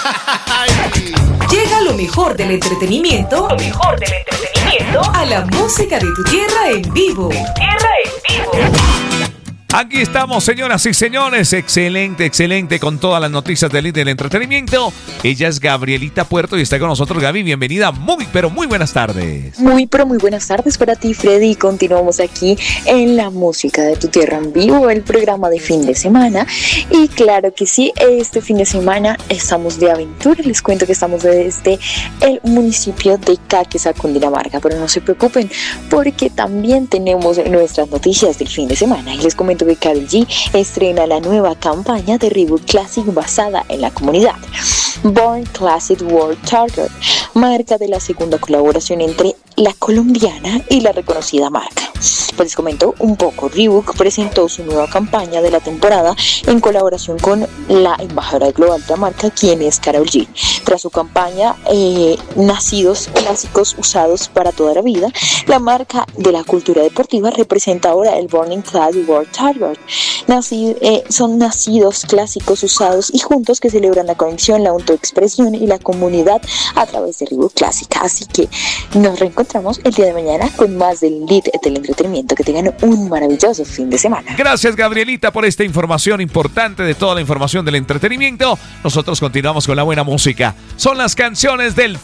Llega lo mejor del entretenimiento. A la música de tu tierra en vivo. Aquí estamos, señoras y señores. Excelente, con todas las noticias del entretenimiento. Ella es Gabrielita Puerto y está con nosotros. Gaby, bienvenida. Muy buenas tardes. Muy buenas tardes para ti, Freddy. Continuamos aquí en la música de tu tierra en vivo, el programa de fin de semana. Y claro que sí, este fin de semana estamos de aventura. Les cuento que estamos desde el municipio de Caquetá, Cundinamarca. Pero no se preocupen, porque también tenemos nuestras noticias del fin de semana. Y les comento que Karol G estrena la nueva campaña de Reebok Classic basada en la comunidad. Born Classic World Target marca de la segunda colaboración entre la colombiana y la reconocida marca. Pues les comento un poco. Reebok presentó su nueva campaña de la temporada en colaboración con la embajadora global de la marca, quien es Karol G. Tras su campaña Nacidos Clásicos Usados para Toda la Vida, la marca de la cultura deportiva representa ahora el Born Classic World Target. Son nacidos clásicos usados y juntos que celebran la conexión, la autoexpresión y la comunidad a través de Reebok Clásica. Así que nos reencontramos el día de mañana con más del lead del entretenimiento. Que tengan un maravilloso fin de semana. Gracias, Gabrielita, por esta información importante de toda la información del entretenimiento. Nosotros continuamos con la buena música. Son las canciones del